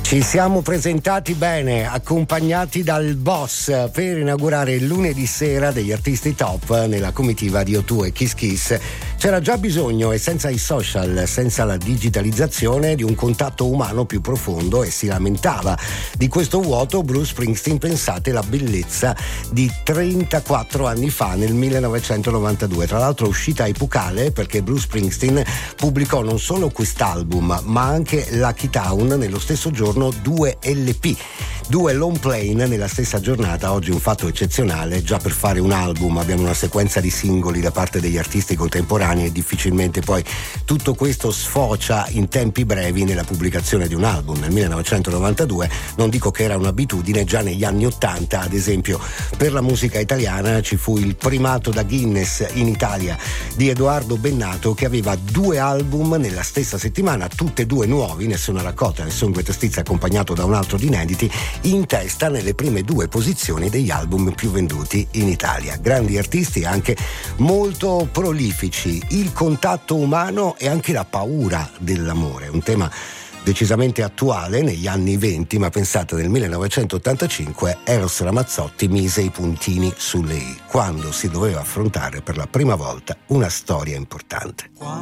Ci siamo presentati bene, accompagnati dal boss, per inaugurare il lunedì sera degli artisti top nella comitiva di O2 e Kiss Kiss. C'era già bisogno, e senza i social, senza la digitalizzazione, di un contatto umano più profondo, e si lamentava di questo vuoto Bruce Springsteen. Pensate la bellezza di 34 anni fa, nel 1992, tra l'altro uscita epocale perché Bruce Springsteen pubblicò non solo quest'album ma anche Lucky Town nello stesso giorno, 2 LP, 2 long play nella stessa giornata. Oggi un fatto eccezionale, già per fare un album abbiamo una sequenza di singoli da parte degli artisti contemporanei e difficilmente poi tutto questo sfocia in tempi brevi nella pubblicazione di un album. Nel 1992 non dico che era un'abitudine, già negli anni 80 ad esempio per la musica italiana ci fu il primato da Guinness in Italia di Edoardo Bennato, che aveva 2 album nella stessa settimana, tutte e 2 nuovi, nessuna raccolta, nessun greatest hits accompagnato da un altro di inediti, in testa nelle prime 2 posizioni degli album più venduti in Italia. Grandi artisti anche molto prolifici, il contatto umano e anche la paura dell'amore, un tema decisamente attuale negli anni 20, ma pensate, nel 1985 Eros Ramazzotti mise i puntini sulle i, quando si doveva affrontare per la prima volta una storia importante.